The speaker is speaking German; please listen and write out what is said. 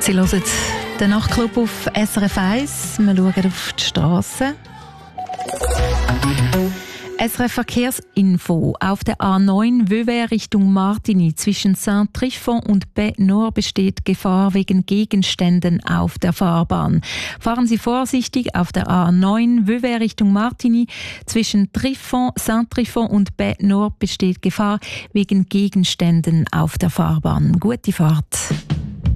Sie hören den Nachtclub auf SRF 1. Wir schauen auf die Strasse. SRF Verkehrsinfo. Auf der A9 Vevey Richtung Martigny zwischen Saint-Trifon und Baie-Nord besteht Gefahr wegen Gegenständen auf der Fahrbahn. Fahren Sie vorsichtig auf der A9 Vevey Richtung Martigny zwischen Saint-Trifon und Baie-Nord besteht Gefahr wegen Gegenständen auf der Fahrbahn. Gute Fahrt.